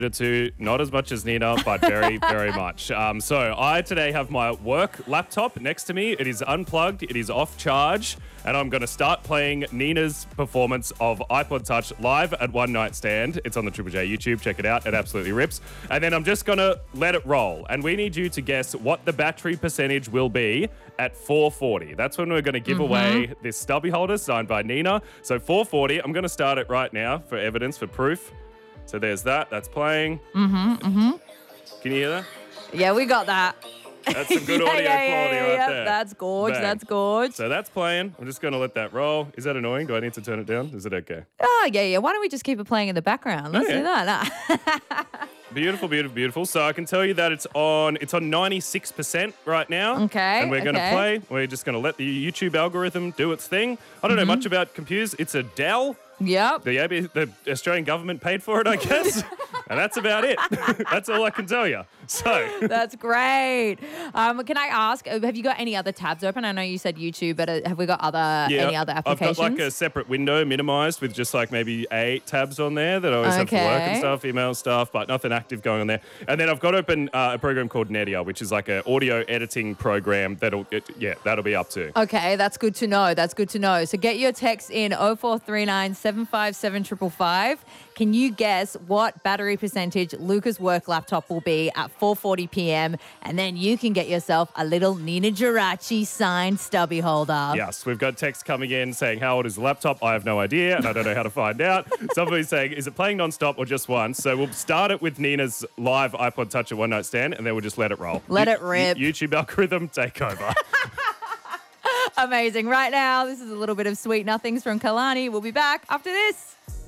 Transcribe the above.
To not as much as Nina, but very, very much. So I today have my work laptop next to me. It is unplugged. It is off charge. And I'm going to start playing Nina's performance of iPod Touch live at One Night Stand. It's on the Triple J YouTube. Check it out. It absolutely rips. And then I'm just going to let it roll. And we need you to guess what the battery percentage will be at 4:40. That's when we're going to give away this stubby holder signed by Nina. So 4:40. I'm going to start it right now for evidence, for proof. So there's that. That's playing. Can you hear that? Yeah, we got that. That's some good audio quality right there. That's gorge. Bang. That's gorge. So that's playing. I'm just going to let that roll. Is that annoying? Do I need to turn it down? Is it okay? Oh, yeah. Why don't we just keep it playing in the background? Let's do that. Beautiful, beautiful, beautiful. So I can tell you that it's on 96% right now. Okay. And we're going to play. We're just going to let the YouTube algorithm do its thing. I don't know much about computers. It's a Dell. Yep. The Australian government paid for it, I guess. And that's about it. That's all I can tell you. So That's great. Can I ask, have you got any other tabs open? I know you said YouTube, but have we got any other applications? I've got like a separate window minimized with just like maybe 8 tabs on there that I always have for work and stuff, email stuff, but nothing active going on there. And then I've got open a program called Netia, which is like an audio editing program that'll be up to. Okay, that's good to know. That's good to know. So get your text in 0439 757 555. Can you guess what battery percentage Luca's work laptop will be at 4:40 p.m? And then you can get yourself a little Nina Geraci signed stubby holder. Yes, we've got text coming in saying, how old is the laptop? I have no idea, and I don't know how to find out. Somebody's saying, is it playing non-stop or just once? So we'll start it with Nina's live iPod Touch at One Night Stand, and then we'll just let it roll. Let it rip. YouTube algorithm, take over. Amazing. Right now, this is a little bit of Sweet Nothings from Kalani. We'll be back after this.